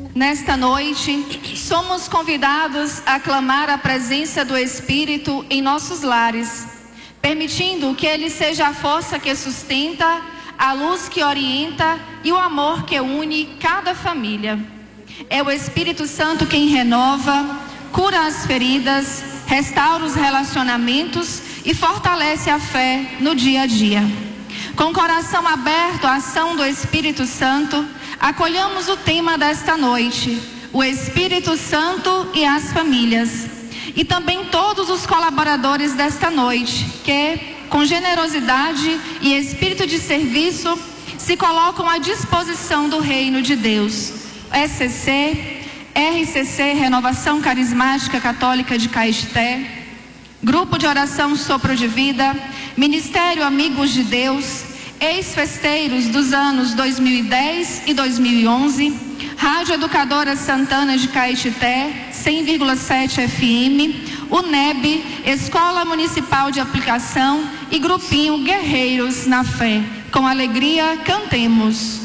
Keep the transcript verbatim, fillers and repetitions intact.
Nesta noite, somos convidados a clamar a presença do Espírito em nossos lares, permitindo que Ele seja a força que sustenta, a luz que orienta e o amor que une cada família. É o Espírito Santo quem renova, cura as feridas, restaura os relacionamentos e fortalece a fé no dia a dia. Com o coração aberto à ação do Espírito Santo, acolhamos o tema desta noite, o Espírito Santo e as famílias. E também todos os colaboradores desta noite, que, com generosidade e espírito de serviço, se colocam à disposição do Reino de Deus. S C C, R C C, Renovação Carismática Católica de Caetité, Grupo de Oração Sopro de Vida, Ministério Amigos de Deus, ex-festeiros dos anos dois mil e dez e dois mil e onze, Rádio Educadora Santana de Caetité, cem vírgula sete F M, U N E B, Escola Municipal de Aplicação e Grupinho Guerreiros na Fé. Com alegria, cantemos.